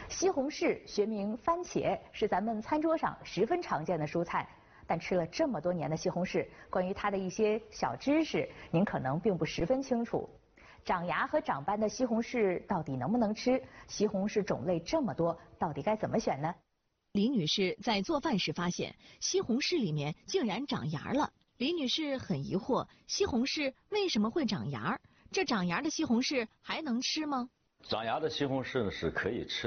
西红柿学名番茄，是咱们餐桌上十分常见的蔬菜。但吃了这么多年的西红柿，关于它的一些小知识，您可能并不十分清楚。长芽和长斑的西红柿到底能不能吃？西红柿种类这么多，到底该怎么选呢？ 李女士在做饭时发现，西红柿里面竟然长芽了。李女士很疑惑，西红柿为什么会长芽？这长芽的西红柿还能吃吗？ 长芽的西红柿呢是可以吃